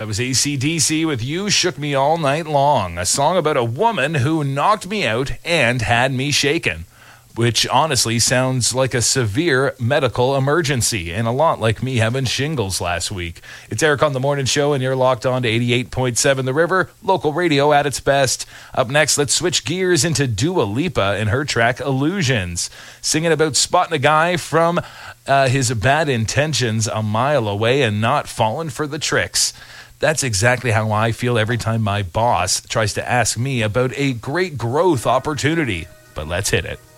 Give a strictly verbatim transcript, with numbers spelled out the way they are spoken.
That was A C D C with You Shook Me All Night Long, a song about a woman who knocked me out and had me shaken, which honestly sounds like a severe medical emergency and a lot like me having shingles last week. It's Eric on the Morning Show, and you're locked on to eighty-eight point seven The River, local radio at its best. Up next, let's switch gears into Dua Lipa and her track Illusions, singing about spotting a guy from uh, his bad intentions a mile away and not falling for the tricks. That's exactly how I feel every time my boss tries to ask me about a great growth opportunity. But let's hit it.